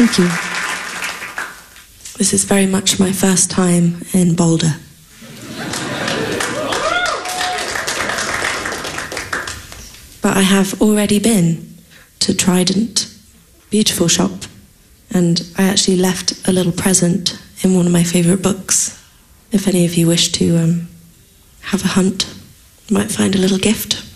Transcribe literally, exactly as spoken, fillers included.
Thank you. This is very much my first time in Boulder. But I have already been to Trident, beautiful shop, and I actually left a little present in one of my favourite books. If any of you wish to um, have a hunt, you might find a little gift.